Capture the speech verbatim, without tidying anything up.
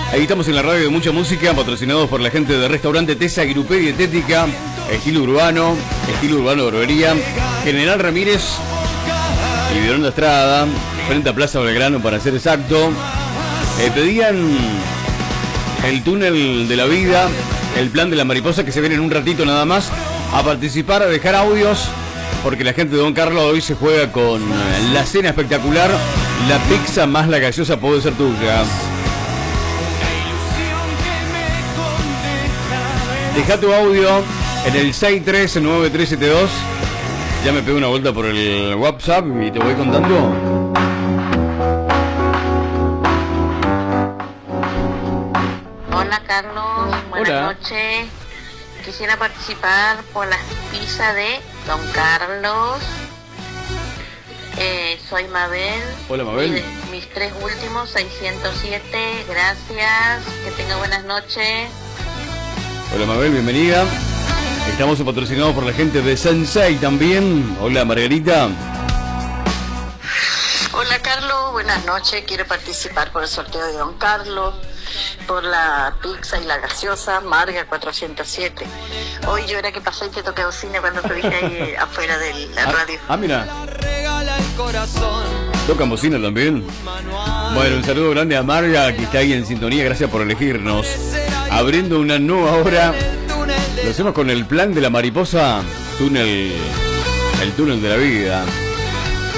Ahí estamos en la radio de mucha música, patrocinados por la gente de Restaurante Tesa, Grupé Dietética, estilo urbano, estilo urbano de Barbería, General Ramírez y Violanda Estrada, frente a Plaza Belgrano para ser exacto. Eh, pedían el túnel de la vida, el plan de la mariposa, que se ven en un ratito nada más, a participar, a dejar audios, porque la gente de Don Carlos hoy se juega con la cena espectacular, la pizza más la gaseosa puede ser tuya. Deja tu audio en el seis tres nueve tres siete dos. Ya me pego una vuelta por el WhatsApp y te voy contando. Hola Carlos, buenas Hola. noches. Quisiera participar por las pizzas de Don Carlos. Eh, soy Mabel. Hola, Mabel. Y de mis tres últimos, seiscientos siete. Gracias. Que tenga buenas noches. Hola Mabel, bienvenida. Estamos patrocinados por la gente de Sensei también. Hola Margarita. Hola Carlos, buenas noches. Quiero participar por el sorteo de Don Carlos, por la pizza y la gaseosa Marga cuatrocientos siete. Hoy yo era que pasé y te toqué bocina cuando te dije ahí afuera de la Ah, radio. ah, mira. Tocan bocina también. Bueno, un saludo grande a Marga, que está ahí en sintonía. Gracias por elegirnos. Abriendo una nueva hora. Lo hacemos con el plan de la mariposa. Túnel. El túnel de la vida.